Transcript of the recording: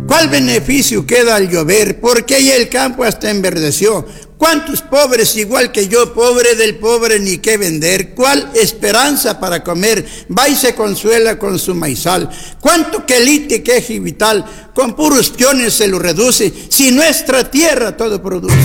¿Cuál beneficio queda al llover? Porque ahí el campo hasta enverdeció. ¿Cuántos pobres, igual que yo, pobre del pobre ni qué vender? ¿Cuál esperanza para comer? Va y se consuela con su maizal. ¿Cuánto quelite, queje y vital? Con puros piones se lo reduce, si nuestra tierra todo produce.